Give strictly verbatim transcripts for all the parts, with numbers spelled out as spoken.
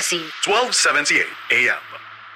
Magazine, twelve seventy-eight A M.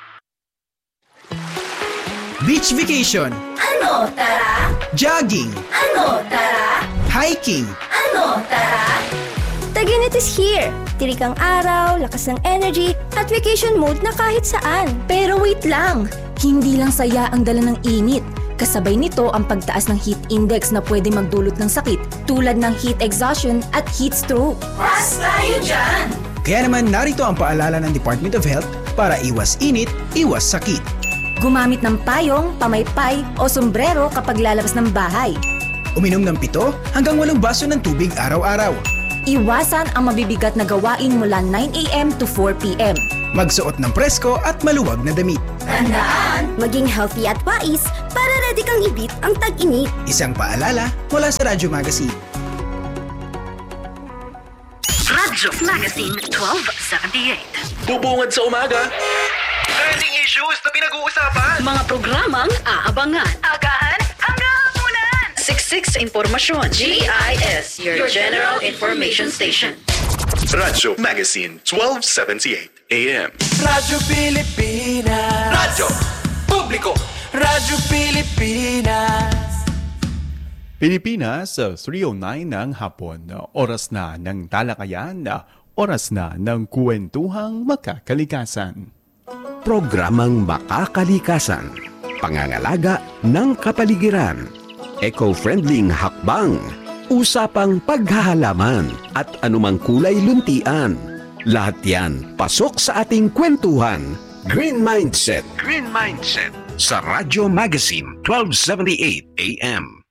Beach vacation. Ano, tara? Jogging. Ano, tara? Hiking. Ano, tara? Taginit is here. Tirik ang araw, lakas ng energy, at vacation mode na kahit saan. Pero wait lang, hindi lang saya ang dala ng init. Kasabay nito ang pagtaas ng heat index na pwede magdulot ng sakit tulad ng heat exhaustion at heat stroke. Pas tayo dyan! Kaya naman narito ang paalala ng Department of Health para iwas init, iwas sakit. Gumamit ng payong, pamaypay o sombrero kapag lalabas ng bahay. Uminom ng pito hanggang walong baso ng tubig araw-araw. Iwasan ang mabibigat na gawain mula nine A M to four P M Magsuot ng presko at maluwag na damit. Tandaan, Maging healthy at wais para ready kang ibit ang tag-init. Isang paalala mula sa Radyo Magazine. Radyo Magazine, twelve seventy-eight. Bubungad sa umaga. Trending issues na pinag-uusapan. Mga programang aabangan. Agahan hanggang hapunan. Siksik sa impormasyon. G I S, your, your General Information Station. Radyo Magazine, twelve seventy-eight A M. Radyo Pilipinas. Radyo Publiko. Radyo Pilipinas. Pilipinas, three oh nine ng hapon. Oras na ng talakayan. Oras na ng kwentuhang makakalikasan. Programang Makakalikasan, pangangalaga ng kapaligiran, eco-friendly hakbang, usapang paghahalaman at anumang kulay luntian. Lahat yan pasok sa ating kwentuhan. Green Mindset. Green Mindset sa Radyo Magazine twelve seventy-eight A M.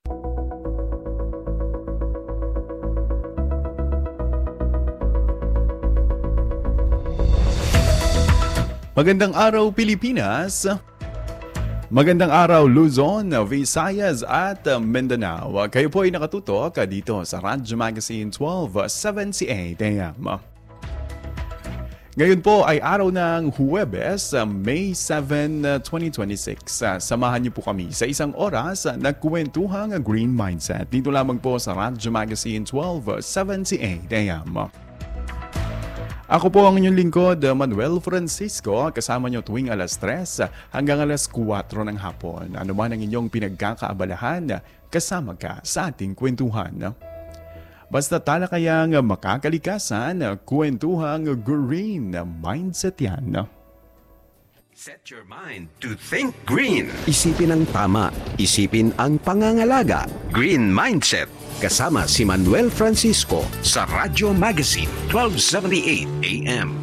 Magandang araw Pilipinas. Magandang araw Luzon, Visayas at Mindanao. Kayo po ay nakatutok dito sa Radyo Magazine twelve seventy-eight A M. Ngayon po ay araw ng Huwebes, May seventh, twenty twenty-six. Samahan niyo po kami sa isang oras na kwentuhang Green Mindset. Dito lamang po sa Radyo Magazine twelve seventy-eight A M. Ako po ang inyong lingkod, Manuel Francisco, kasama nyo tuwing alas tres hanggang alas kwatro ng hapon. Ano man ang inyong pinagkakaabalahan, kasama ka sa ating kwentuhan. Basta talakayang makakalikasan, kwentuhang Green Mindset yan. Set your mind to think green. Isipin ang tama, isipin ang pangangalaga. Green Mindset. Kasama si Manuel Francisco sa Radyo Magazine twelve seventy-eight A M.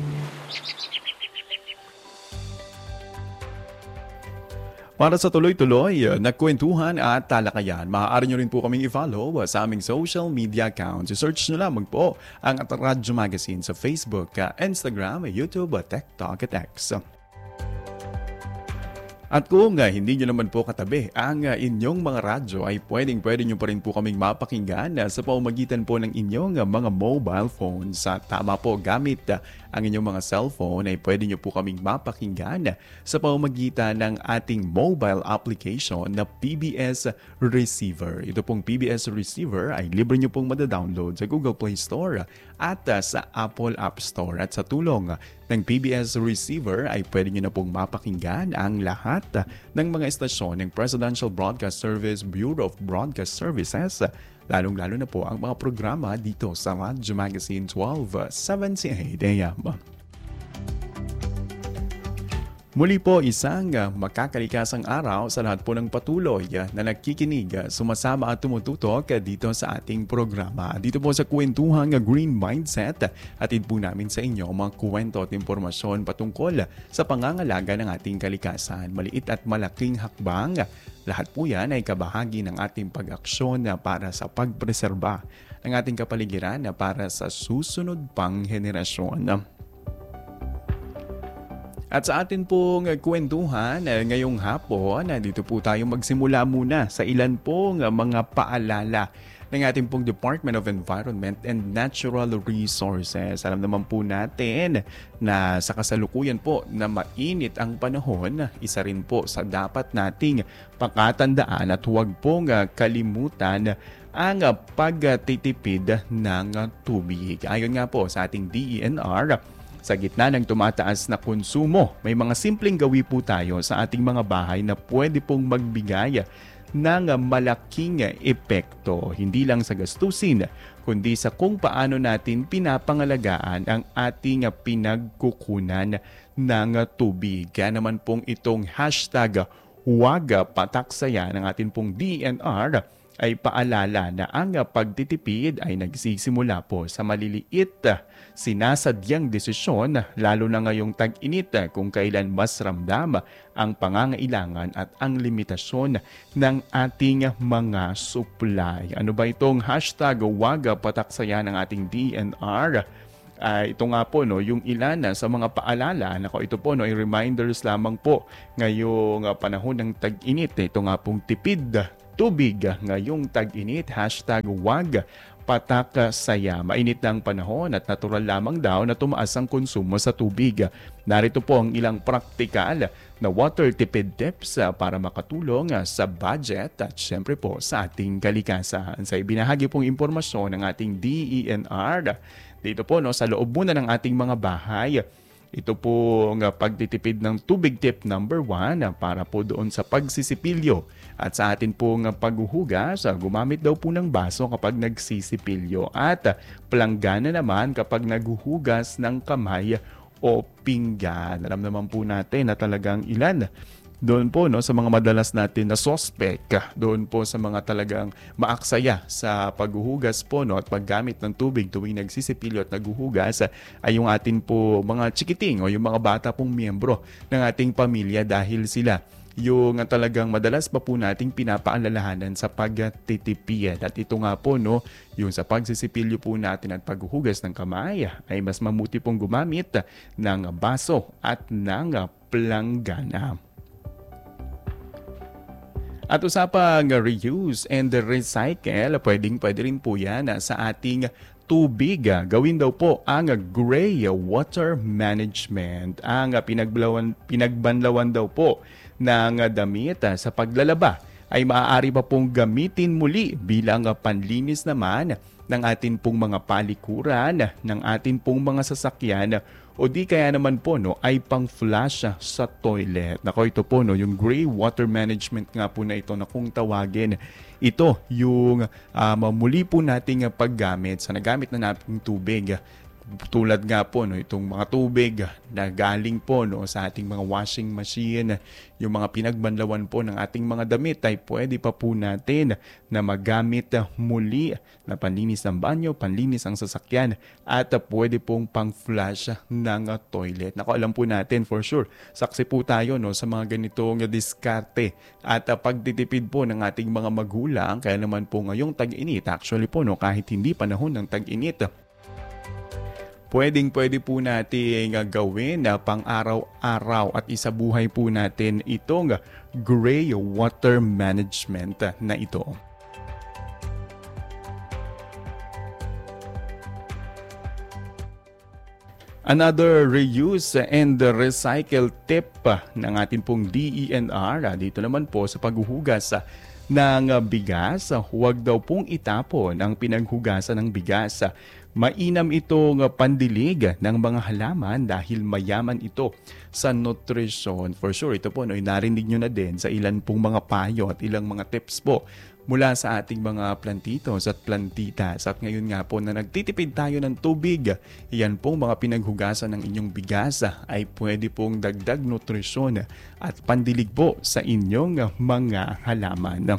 Para sa tuloy-tuloy na kwentuhan at talakayan, maaari nyo rin po kaming i-follow sa aming social media accounts. I-search nyo lamang po ang Radyo Magazine sa Facebook, Instagram, YouTube, TikTok at X. At kung uh, hindi nyo naman po katabi ang uh, inyong mga radyo ay pwedeng-pwede nyo pa rin po kaming mapakinggan uh, sa pamamagitan po ng inyong uh, mga mobile phones. At uh, tama po, gamit uh, ang inyong mga cellphone ay pwede nyo po kaming mapakinggan uh, sa pamamagitan ng ating mobile application na P B S Receiver. Ito pong P B S Receiver ay libre nyo pong madadownload sa Google Play Store at uh, sa Apple App Store. At sa tulong uh, ng P B S Receiver ay pwede nyo na pong mapakinggan ang lahat ng mga estasyon ng Presidential Broadcast Service, Bureau of Broadcast Services, lalong-lalo na po ang mga programa dito sa Radyo Magazine twelve seventy-eight A M. Muli po isang makakalikasang araw sa lahat po ng patuloy na nagkikinig, sumasama at tumututok dito sa ating programa. Dito po sa kwentuhang Green Mindset, hatid po namin sa inyo mga kwento at impormasyon patungkol sa pangangalaga ng ating kalikasan. Maliit at malaking hakbang, lahat po yan ay kabahagi ng ating pag-aksyon para sa pagpreserba ng ating kapaligiran para sa susunod pang henerasyon. At sa atin pong kwentuhan ngayong hapon, dito po tayo magsimula muna sa ilan pong mga paalala ng ating pong Department of Environment and Natural Resources. Alam naman po natin na sa kasalukuyan po na mainit ang panahon, isa rin po sa dapat nating pakatandaan at huwag pong kalimutan ang pagtitipid ng tubig. Ayon nga po sa ating D E N R, Sa gitna ng tumataas na konsumo, may mga simpleng gawi po tayo sa ating mga bahay na pwede pong magbigay ng malaking epekto. Hindi lang sa gastusin, kundi sa kung paano natin pinapangalagaan ang ating pinagkukunan ng tubig. Kaya naman pong itong hashtag Huwag Pataksaya ng ating pong D N R ay paalala na ang pagtitipid ay nagsisimula po sa maliliit, sinasadyang desisyon, lalo na ngayong tag-init kung kailan mas ramdam ang pangangailangan at ang limitasyon ng ating mga supply. Ano ba itong hashtag Huwag Pataksaya ng ating D N R? Uh, ito nga po, no, yung ilan sa mga paalala, nako, ito po, no, ay reminders lamang po ngayong uh, panahon ng tag-init. Ito nga pong tipid tubig ngayong tag-init, hashtag Huwag Pataksaya. Mainit na ang panahon at natural lamang daw na tumaas ang konsumo sa tubig. Narito po ang ilang praktikal na water tipid tips para makatulong sa budget at syempre po sa ating kalikasan. Sa ibinahagi pong impormasyon ng ating D E N R, dito po, no, sa loob muna ng ating mga bahay, ito po ang pagtitipid ng tubig tip number one para po doon sa pagsisipilyo. At sa atin pong paghuhugas, gumamit daw po ng baso kapag nagsisipilyo. At planggana naman kapag naghuhugas ng kamay o pinggan. Alam naman po natin na talagang ilan doon po, no, sa mga madalas natin na suspect, doon po sa mga talagang maaksaya sa paghuhugas po, no, at paggamit ng tubig tuwing nagsisipilyo at naghuhugas ay yung atin po mga chikiting o yung mga bata pong miyembro ng ating pamilya dahil sila yung talagang madalas pa po nating pinapaalalahanan sa pagtitipid. At ito nga po, no, yung sa pagsisipilyo po natin at paghuhugas ng kamay ay mas mabuti pong gumamit ng baso at ng planggana. At usapang reuse and recycle, pwedeng pwede rin po yan sa ating tubig. Gawin daw po ang gray water management. Ang pinagbanlawan, pinagbanlawan daw po ng damit sa paglalaba ay maaari pa pong gamitin muli bilang panlinis naman ng atin pong mga palikuran, ng atin pong mga sasakyan, o di kaya naman po, no, ay pang flush sa toilet. Nako, ito po, no, yung gray water management nga po na ito na kung tawagin. Ito yung um, muli po nating paggamit sa nagamit na nating tubig. Tulad nga po, no, itong mga tubig na galing po, no, sa ating mga washing machine, yung mga pinagbanlawan po ng ating mga damit ay pwede pa po natin na magamit muli na panlinis ng banyo, panlinis ang sasakyan, at pwede pong pang-flush ng toilet. Naku, alam po natin for sure, saksi po tayo, no, sa mga ganitong diskarte at pagtitipid po ng ating mga magulang. Kaya naman po ngayong tag-init, actually po, no, kahit hindi panahon ng tag-init, pwedeng pwede po natin gawin na pang-araw-araw at isabuhay po natin itong gray water management na ito. Another reuse and recycle tip ng ating pong D E N R, dito naman po sa paghuhugas ng bigas, huwag daw pong itapon ang pinaghugasan ng bigas. Mainam itong pandilig ng mga halaman dahil mayaman ito sa nutrisyon. For sure, ito po, no, narinig nyo na din sa ilan pong mga payo at ilang mga tips po mula sa ating mga plantitos at plantitas. At ngayon nga po na nagtitipid tayo ng tubig, yan pong mga pinaghugasan ng inyong bigas ay pwede pong dagdag nutrisyon at pandilig po sa inyong mga halaman.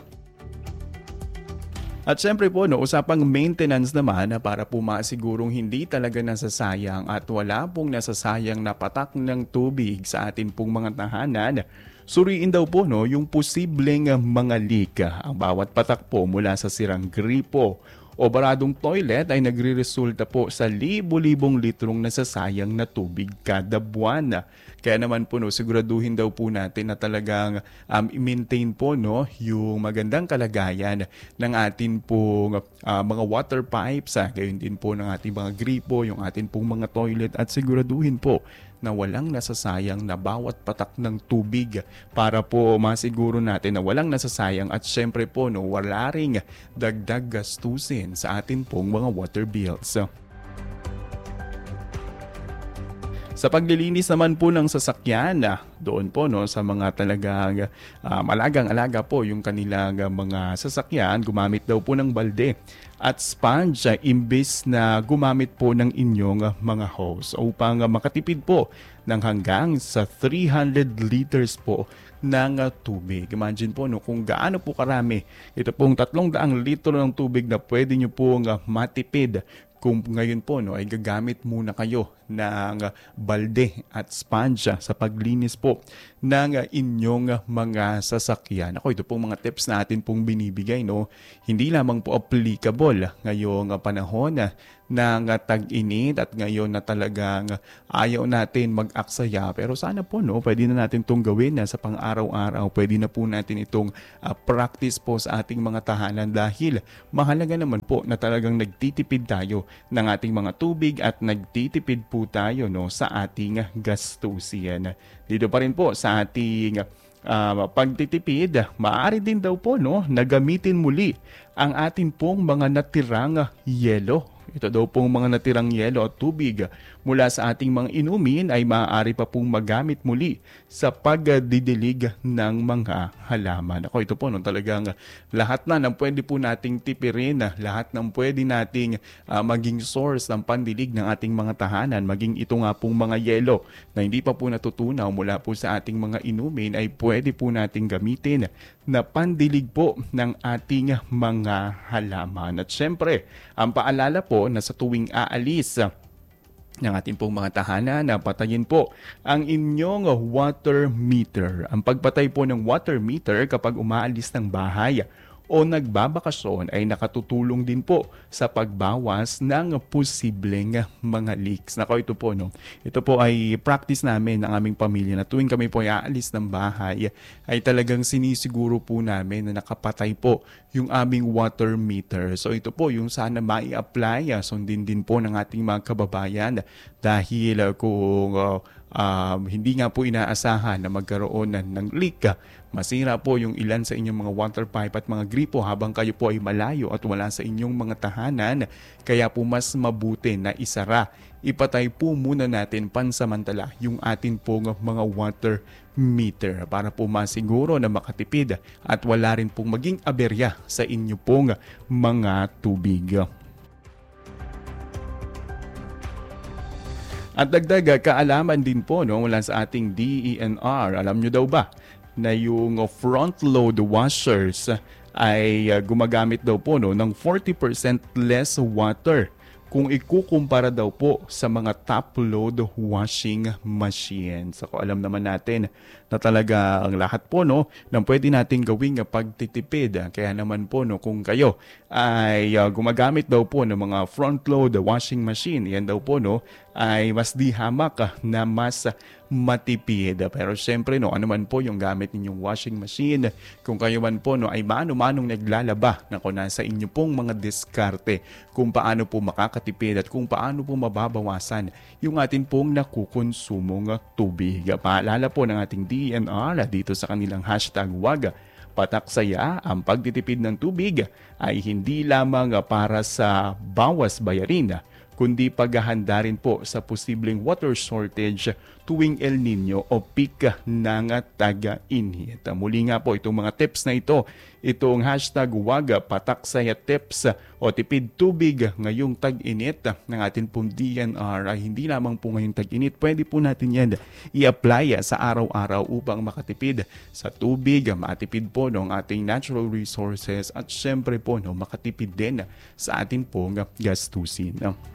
At syempre po, no, usapang maintenance naman para po masigurong hindi talaga nasasayang at wala pong nasasayang na patak ng tubig sa atin pong mga tahanan. Suriin daw po, no, yung posibleng mga leak. Ang bawat patak po mula sa sirang gripo o baradong toilet ay nagre-resulta po sa libo-libong litrong nasasayang na tubig kada buwan. Kaya naman po, no, siguraduhin daw po natin na talagang um, i-maintain po, no, yung magandang kalagayan ng atin pong uh, mga water pipes, ah, gayon din po ng ating mga gripo, yung atin pong mga toilet, at siguraduhin po na walang nasasayang na bawat patak ng tubig para po masiguro natin na walang nasasayang at syempre po, no, wala ring dagdag gastusin sa atin pong mga water bills. Sa paglilinis naman po ng sasakyan, ah, doon po no, sa mga talagang uh, malagang-alaga po yung kanilang uh, mga sasakyan, gumamit daw po ng balde at sponge uh, imbis na gumamit po ng inyong uh, mga hose upang uh, makatipid po ng hanggang sa three hundred liters po ng uh, tubig. Imagine po no, kung gaano po karami ito pong tatlong daang litro ng tubig na pwede nyo pong uh, matipid kung ngayon po no, ay gagamit muna kayo ng uh, balde at sponge uh, sa paglinis po ng uh, inyong uh, mga sasakyan. Ako, ito pong mga tips natin pong binibigay. No? Hindi lamang po applicable ngayong uh, panahon uh, ng uh, tag-init at ngayon na talagang uh, ayaw natin mag-aksaya. Pero sana po no, pwede na natin itong gawin uh, sa pang-araw-araw. Pwede na po natin itong uh, practice po sa ating mga tahanan dahil mahalaga naman po na talagang nagtitipid tayo ng ating mga tubig at nagtitipid po tayo no, sa ating gastusin. Dito pa rin po sa ating uh, pagtitipid, maaari din daw po no, na gamitin muli ang ating pong mga natirang yelo. Ito daw pong mga natirang yelo at tubig mula sa ating mga inumin ay maaari pa pong magamit muli sa pagdidilig ng mga halaman. Ako, ito po no, talagang lahat na ng pwede po nating tipirin, lahat ng pwede nating uh, maging source ng pandilig ng ating mga tahanan, maging ito nga pong mga yelo na hindi pa po natutunaw mula po sa ating mga inumin ay pwede po nating gamitin na pandilig po ng ating mga halaman. At syempre, ang paalala po na sa tuwing aalis ng ating pong mga tahanan na patayin po ang inyong water meter. Ang pagpatay po ng water meter kapag umaalis ng bahay o nagbabakasyon ay nakatutulong din po sa pagbawas ng posibleng mga leaks. Nako, ito po no. Ito po ay practice namin ng aming pamilya na tuwing kami po ay aalis ng bahay ay talagang sinisiguro po namin na nakapatay po yung aming water meter. So ito po yung sana mai-apply, sundin din po ng ating mga kababayan dahil uh, kung uh, uh, hindi nga po inaasahan na magkaroon ng leak, masira po yung ilan sa inyong mga water pipe at mga gripo habang kayo po ay malayo at wala sa inyong mga tahanan. Kaya po mas mabuti na isara. Ipatay po muna natin pansamantala yung atin pong mga water meter para po masiguro na makatipid at wala rin pong maging aberya sa inyo pong mga tubig. At dagdag kaalaman din po no, mula sa ating D E N R. Alam nyo daw ba na yung front load washers ay uh, gumagamit daw po no, ng forty percent less water kung ikukumpara daw po sa mga top load washing machines. So, alam naman natin na talaga ang lahat po no, na pwede natin gawing pagtitipid. Kaya naman po no, kung kayo ay uh, gumagamit daw po ng mga front load washing machine, yan daw po no, ay mas di hamak na mas matipid. Pero syempre no, ano man po yung gamit ninyong washing machine, kung kayo man po no, ay mano-manong naglalaba na kung nasa inyo pong mga diskarte kung paano po makakatipid at kung paano po mababawasan yung atin pong nakukonsumong tubig. Paalala po ng ating D E N R dito sa kanilang hashtag wag pataksaya, ang pagtitipid ng tubig ay hindi lamang para sa bawas bayarin, kundi paghahanda rin po sa posibleng water shortage tuwing El Nino o peak ng taga-init. Muli nga po itong mga tips na ito, itong hashtag wag pataksaya tips o tipid tubig ngayong tag-init ng atin pong D E N R ay hindi lamang po ngayong tag-init, pwede po natin yan i-apply sa araw-araw upang makatipid sa tubig, matipid po ng ating natural resources at syempre po no, makatipid din sa atin pong gastusin.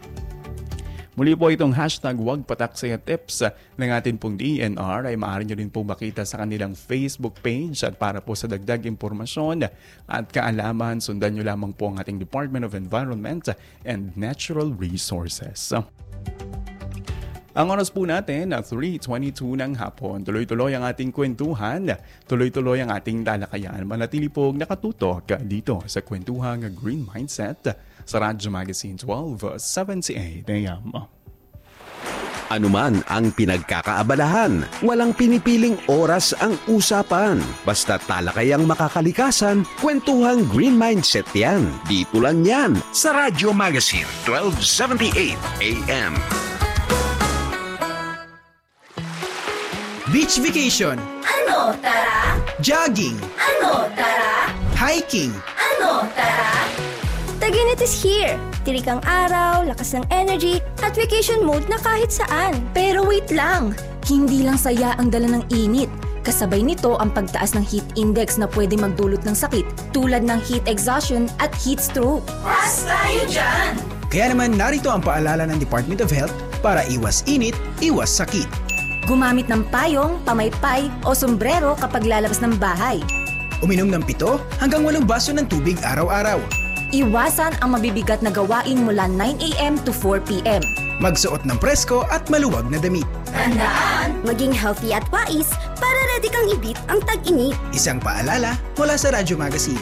Muli po itong hashtag wag pataksaya tips ng atin pong D E N R ay maaari nyo rin po makita sa kanilang Facebook page at para po sa dagdag impormasyon at kaalaman, sundan nyo lamang po ang ating Department of Environment and Natural Resources. Ang oras po natin na three twenty-two ng hapon. Tuloy-tuloy ang ating kwentuhan, tuloy-tuloy ang ating talakayan. Manatili pong nakatutok dito sa Kwentuhang Green Mindset sa Radyo Magazine twelve seventy-eight A M. Anuman ang pinagkakaabalahan, walang pinipiling oras ang usapan. Basta talakayang makakalikasan, Kwentuhang Green Mindset yan. Dito lang yan sa Radyo Magazine twelve seventy-eight A M. Beach vacation, Ano, tara? jogging, Ano, tara? hiking, Ano, tara? Taginit is here. Tirik ang araw, lakas ng energy, at vacation mode na kahit saan. Pero wait lang, hindi lang saya ang dala ng init. Kasabay nito ang pagtaas ng heat index na pwede magdulot ng sakit tulad ng heat exhaustion at heat stroke. Mas tayo dyan! Kaya naman narito ang paalala ng Department of Health para iwas init, iwas sakit. Gumamit ng payong, pamaypay o sombrero kapag lalabas ng bahay. Uminom ng pito hanggang walong baso ng tubig araw-araw. Iwasan ang mabibigat na gawain mula nine a.m. to four p.m. Magsuot ng presko at maluwag na damit. Tandaan! Maging healthy at wais para ready kang ibit ang tag-init. Isang paalala mula sa Radyo Magazine.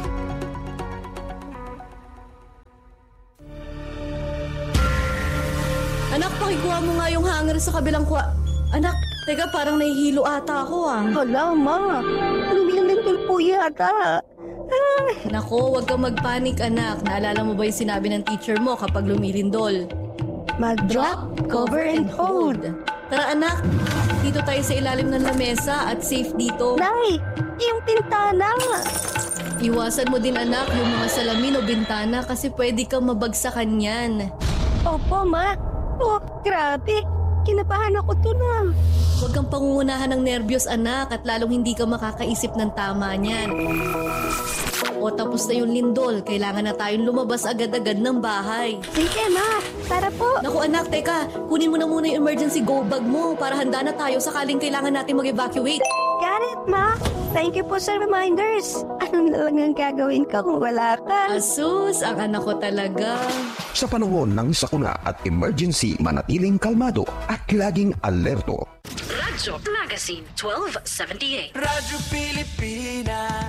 Anak, pakikuha mo nga yung hanger sa kabilang kwa... Anak, teka, parang nahihilo ata ako ah. Hala, ma. Lumilindol po yata. Nako, huwag kang magpanik anak. Naalala mo ba yung sinabi ng teacher mo kapag lumilindol? Mag-drop, cover, and hold. Tara anak, dito tayo sa ilalim ng lamesa at safe dito. Nay, yung pintana. Iwasan mo din anak yung mga salamin o bintana kasi pwede kang mabagsakan yan. Opo, ma. Oh, grabe. Kinabahan ako to na. Huwag kang pangungunahan ng nerbiyos anak at lalong hindi ka makakaisip ng tama niyan. O tapos na yung lindol, kailangan na tayong lumabas agad-agad ng bahay. Sige, ma. Tara po. Naku anak, teka, kunin mo na muna yung emergency go bag mo para handa na tayo sakaling kailangan natin mag-evacuate. Got it, ma. Thank you po sa reminders. Ano na lang ang gagawin ko kung wala ka? Asus, ang anak ko talaga. Sa panahon ng sakuna at emergency, manatiling kalmado at laging alerto. Radyo Magazine twelve seventy-eight. Radyo Pilipinas.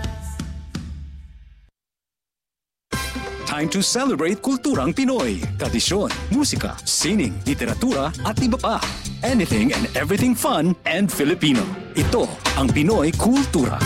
Time to celebrate kulturang Pinoy. Tradisyon, musika, sining, literatura at iba pa. Anything and everything fun and Filipino. Ito ang Pinoy Kultura.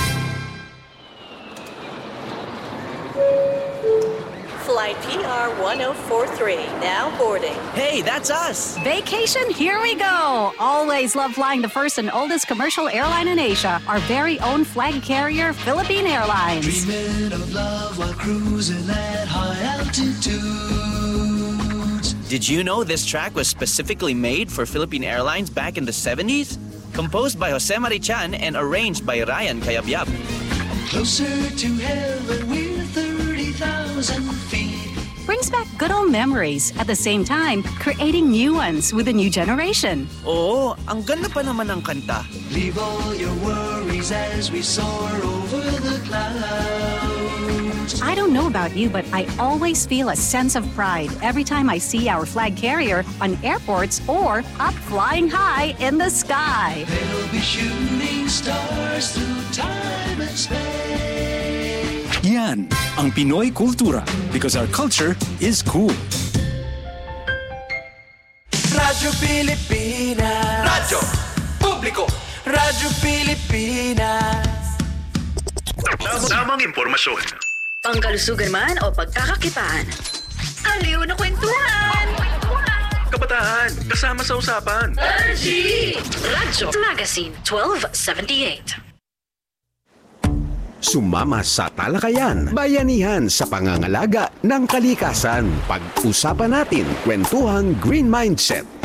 Flight P R one oh four three, now boarding. Hey, that's us! Vacation, here we go! Always love flying the first and oldest commercial airline in Asia, our very own flag carrier, Philippine Airlines. Dreaming of love while cruising at high altitudes. Did you know this track was specifically made for Philippine Airlines back in the seventies? Composed by Jose Marichan and arranged by Ryan Cayabyab. Closer to heaven with thirty thousand feet. Brings back good old memories, at the same time, creating new ones with a new generation. Oo, ang ganda pa naman ng kanta. Leave all your worries as we soar over the clouds. I don't know about you, but I always feel a sense of pride every time I see our flag carrier on airports or up flying high in the sky. They'll be shooting stars through time and space. Yan ang Pinoy Kultura because our culture is cool. Radyo Pilipinas. Radyo Publiko. Radyo Pilipinas. Tamang impormasyon. Pangkalusugan man o pagkakakitaan. Aliw na kwentuhan. Kabataan, kasama sa usapan. R G! Radyo Magazine twelve seventy-eight. Sumama sa talakayan, bayanihan sa pangangalaga ng kalikasan. Pag-usapan natin, kwentuhang Green Mindset.